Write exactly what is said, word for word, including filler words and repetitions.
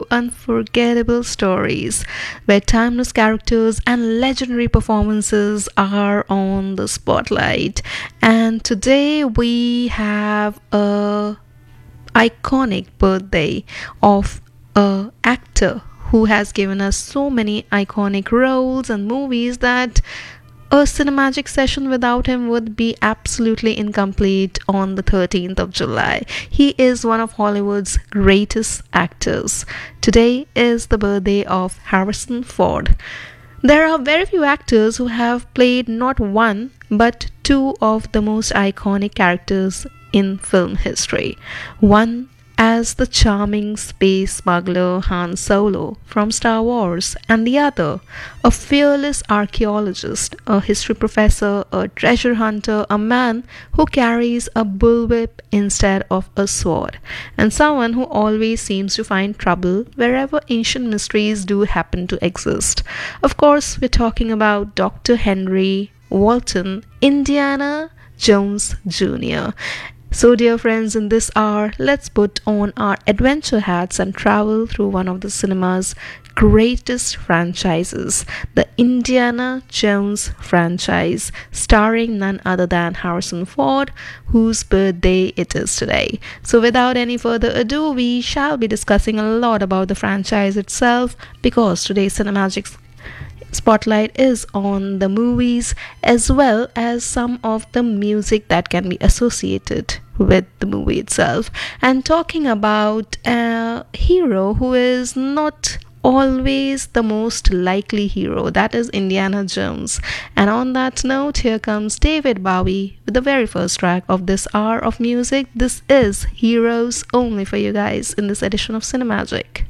unforgettable stories where timeless characters and legendary performances are on the spotlight. And today we have a iconic birthday of a actor who has given us so many iconic roles and movies that a cinemagic session without him would be absolutely incomplete on the thirteenth of July. He is one of Hollywood's greatest actors. Today is the birthday of Harrison Ford. There are very few actors who have played not one but two of the most iconic characters in film history. One as the charming space smuggler Han Solo from Star Wars, and the other, a fearless archaeologist, a history professor, a treasure hunter, a man who carries a bullwhip instead of a sword, and someone who always seems to find trouble wherever ancient mysteries do happen to exist. Of course, we're talking about Doctor Henry Walton Indiana Jones Junior So, dear friends, in this hour, let's put on our adventure hats and travel through one of the cinema's greatest franchises, the Indiana Jones franchise, starring none other than Harrison Ford, whose birthday it is today. So, without any further ado, we shall be discussing a lot about the franchise itself because today's cinemagic spotlight is on the movies as well as some of the music that can be associated with the movie itself, and talking about a hero who is not always the most likely hero, that is Indiana Jones. And on that note, here comes David Bowie with the very first track of this hour of music. This is Heroes only for you guys in this edition of Cinemagic.